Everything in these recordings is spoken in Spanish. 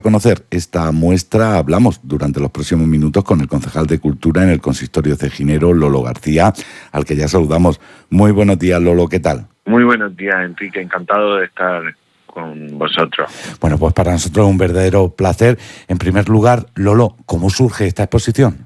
Conocer esta muestra, hablamos durante los próximos minutos con el concejal de Cultura en el Consistorio Cejinero, Lolo García, al que ya saludamos. Muy buenos días, Lolo, ¿qué tal? Muy buenos días, Enrique, encantado de estar con vosotros. Bueno, pues para nosotros es un verdadero placer. En primer lugar, Lolo, ¿cómo surge esta exposición?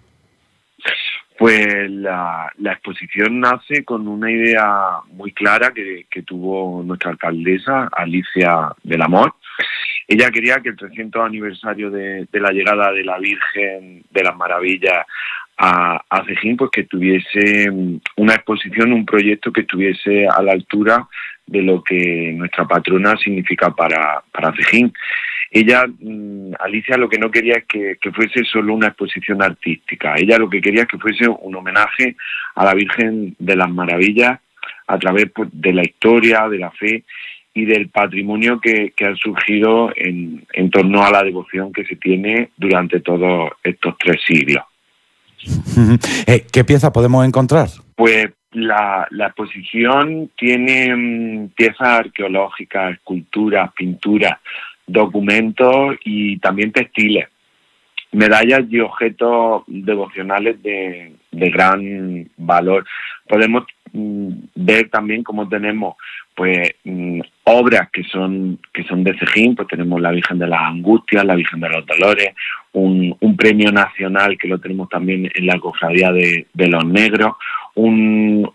Pues la exposición nace con una idea muy clara que tuvo nuestra alcaldesa, Alicia del Amor. Ella quería que el 300 aniversario de la llegada de la Virgen de las Maravillas a Cejín, pues que tuviese una exposición, un proyecto que estuviese a la altura de lo que nuestra patrona significa para Cejín. Ella, Alicia, lo que no quería es que fuese solo una exposición artística. Ella lo que quería es que fuese un homenaje a la Virgen de las Maravillas a través, pues, de la historia, de la fe y del patrimonio que ha surgido en torno a la devoción que se tiene durante todos estos 3 siglos. ¿Qué pieza podemos encontrar? Pues la exposición tiene piezas arqueológicas, esculturas, pinturas, documentos y también textiles, medallas y objetos devocionales de gran valor. Podemos ver también cómo tenemos pues obras que son de Cejín. Pues tenemos la Virgen de las Angustias, la Virgen de los Dolores, un premio nacional que lo tenemos también en la Cofradía de los Negros, un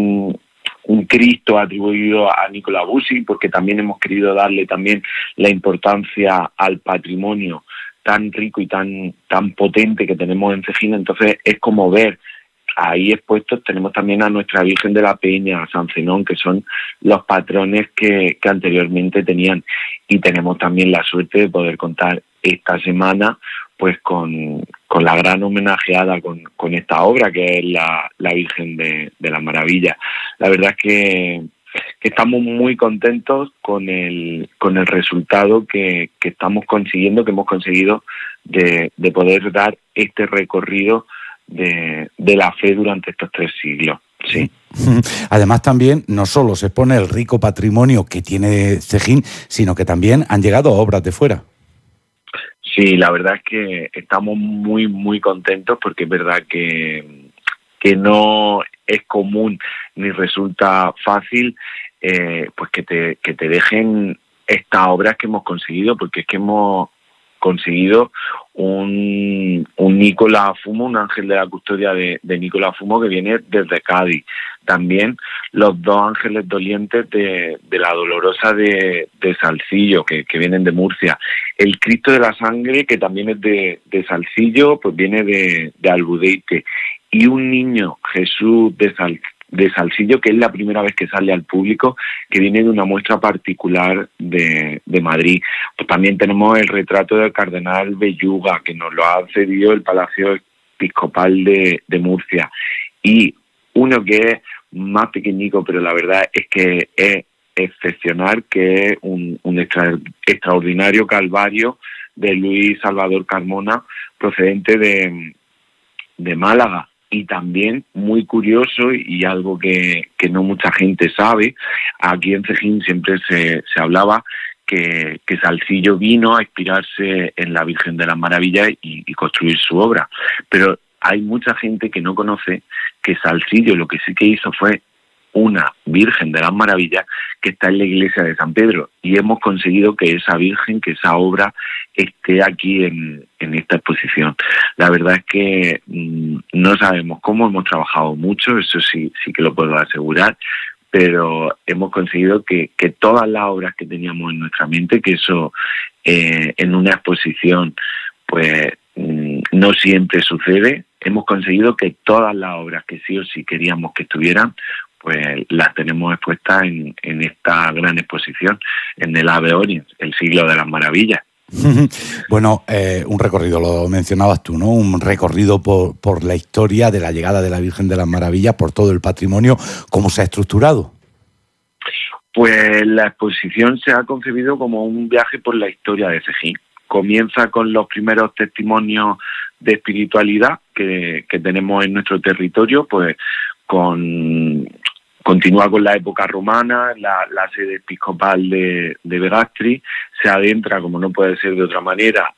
Cristo atribuido a Nicola Busi, porque también hemos querido darle también la importancia al patrimonio tan rico y tan potente que tenemos en Cejín. Entonces es como ver ahí expuestos. Tenemos también a nuestra Virgen de la Peña, a San Zenón, que son los patrones que anteriormente tenían. Y tenemos también la suerte de poder contar esta semana pues con la gran homenajeada con esta obra, que es la Virgen de las Maravillas. La verdad es que estamos muy contentos con el resultado que estamos consiguiendo, que hemos conseguido de poder dar este recorrido de la fe durante estos 3 siglos. Sí. Además, también no solo se expone el rico patrimonio que tiene Cejín, sino que también han llegado obras de fuera. Sí, la verdad es que estamos muy, muy contentos, porque es verdad que no es común ni resulta fácil pues que te dejen estas obras que hemos conseguido, porque es que hemos conseguido un Nicola Fumo, un ángel de la custodia de Nicola Fumo, que viene desde Cádiz. También los 2 ángeles dolientes de la Dolorosa de Salcillo, que vienen de Murcia. El Cristo de la Sangre, que también es de Salcillo, pues viene de Albudeite. Y un niño Jesús de Salcillo, que es la primera vez que sale al público, que viene de una muestra particular de Madrid. Pues también tenemos el retrato del cardenal Belluga, que nos lo ha cedido el Palacio Episcopal de Murcia. Y uno que es más pequeñico, pero la verdad es que es excepcional, que es un extraordinario Calvario de Luis Salvador Carmona, procedente de Málaga. Y también, muy curioso, y algo que no mucha gente sabe, aquí en Cejín siempre se hablaba que Salcillo vino a inspirarse en la Virgen de las Maravillas y construir su obra. Pero hay mucha gente que no conoce que Salcillo lo que sí que hizo fue una Virgen de las Maravillas que está en la iglesia de San Pedro, y hemos conseguido que esa Virgen, que esa obra esté aquí en esta exposición. La verdad es que no sabemos cómo, hemos trabajado mucho, eso sí que lo puedo asegurar, pero hemos conseguido que todas las obras que teníamos en nuestra mente, que eso en una exposición pues no siempre sucede, hemos conseguido que todas las obras que sí o sí queríamos que estuvieran, pues las tenemos expuestas en esta gran exposición, en el Ave Orient, el siglo de las maravillas. Bueno, un recorrido, lo mencionabas tú, ¿no? Un recorrido por la historia de la llegada de la Virgen de las Maravillas, por todo el patrimonio. ¿Cómo se ha estructurado? Pues la exposición se ha concebido como un viaje por la historia de Cejín. Comienza con los primeros testimonios de espiritualidad que tenemos en nuestro territorio, pues con continúa con la época romana, la sede episcopal de Verastri, se adentra, como no puede ser de otra manera,